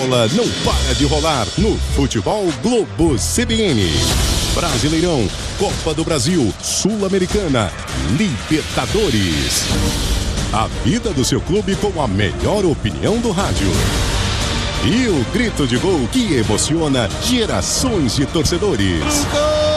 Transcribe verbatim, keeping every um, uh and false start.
bola não para de rolar no Futebol Globo C B N. Brasileirão, Copa do Brasil, Sul-Americana, Libertadores. A vida do seu clube com a melhor opinião do rádio. E o grito de gol que emociona gerações de torcedores.